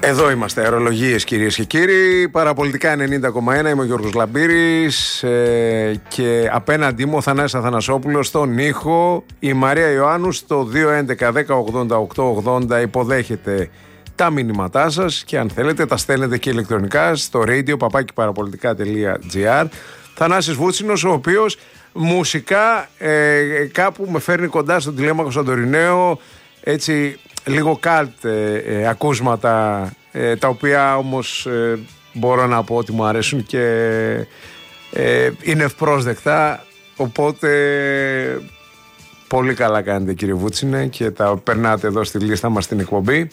Εδώ είμαστε, αερολογίες κυρίες και κύριοι. Παραπολιτικά 90,1. Είμαι ο Γιώργος Λαμπύρης και απέναντί μου ο Θανάσης Αθανασόπουλος στον ήχο. Η Μαρία Ιωάννου στο 211-10-88-80 υποδέχεται τα μηνύματά σας και αν θέλετε τα στέλνετε και ηλεκτρονικά στο radio@parapolitica.gr. Θανάσης Βούτσινος, ο οποίος μουσικά κάπου με φέρνει κοντά στον Τηλέμαχο Σαντοριναίο, έτσι λίγο καλτ ακούσματα, τα οποία όμως μπορώ να πω ότι μου αρέσουν και είναι ευπρόσδεκτα, οπότε πολύ καλά κάνετε κύριε Βούτσινε και τα περνάτε εδώ στη λίστα μας στην εκπομπή.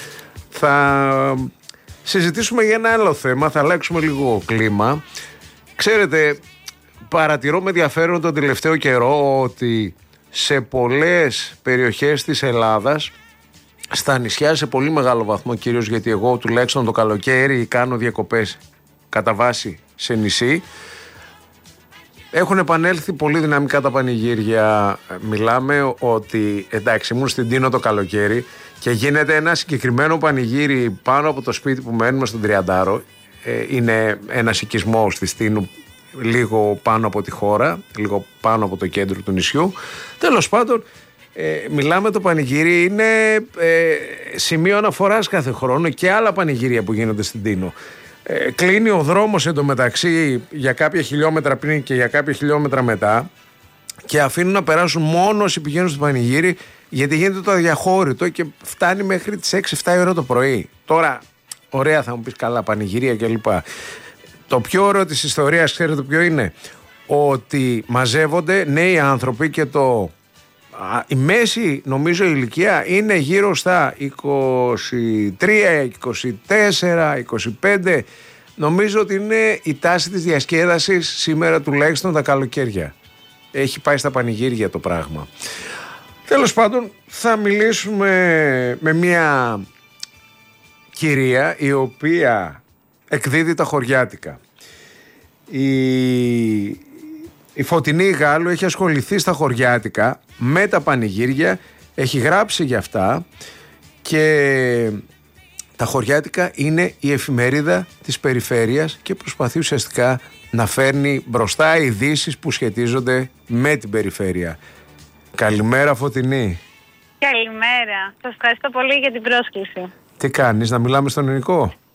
Θα συζητήσουμε για ένα άλλο θέμα, θα αλλάξουμε λίγο κλίμα. Ξέρετε, παρατηρώ με ενδιαφέρον τον τελευταίο καιρό ότι σε πολλές περιοχές της Ελλάδας, στα νησιά σε πολύ μεγάλο βαθμό, κυρίως γιατί εγώ τουλάχιστον το καλοκαίρι κάνω διακοπές κατά βάση σε νησί, έχουν επανέλθει πολύ δυναμικά τα πανηγύρια. Μιλάμε ότι εντάξει, ήμουν στην Τίνο το καλοκαίρι και γίνεται ένα συγκεκριμένο πανηγύρι πάνω από το σπίτι που μένουμε στον Τριαντάρο. Είναι ένας οικισμός στη Τίνου, λίγο πάνω από τη χώρα, λίγο πάνω από το κέντρο του νησιού. Τέλος πάντων, μιλάμε, το πανηγύρι είναι σημείο αναφοράς κάθε χρόνο και άλλα πανηγύρια που γίνονται στην Τίνο. Κλείνει ο δρόμος εντωμεταξύ για κάποια χιλιόμετρα πριν και για κάποια χιλιόμετρα μετά και αφήνουν να περάσουν μόνο όσοι πηγαίνουν στο πανηγύρι, γιατί γίνεται το αδιαχώρητο και φτάνει μέχρι τις 6-7 ώρα το πρωί. Τώρα, ωραία, θα μου πεις, καλά πανηγυρία κλπ. Το πιο ωραίο της ιστορίας, ξέρετε ποιο είναι? Ότι μαζεύονται νέοι άνθρωποι και η μέση νομίζω ηλικία είναι γύρω στα 23, 24, 25. Νομίζω ότι είναι η τάση της διασκέδασης σήμερα, τουλάχιστον τα καλοκαίρια. Έχει πάει στα πανηγύρια το πράγμα. Τέλος πάντων, θα μιλήσουμε με μια κυρία η οποία εκδίδει τα χωριάτικα. Η Φωτεινή Γάλλου έχει ασχοληθεί στα χωριάτικα με τα πανηγύρια, έχει γράψει για αυτά και τα χωριάτικα είναι η εφημερίδα της περιφέρειας και προσπαθεί ουσιαστικά να φέρνει μπροστά ειδήσεις που σχετίζονται με την περιφέρεια. Καλημέρα Φωτεινή. Καλημέρα. Σας ευχαριστώ πολύ για την πρόσκληση. Τι κάνεις, να μιλάμε στον ελληνικό?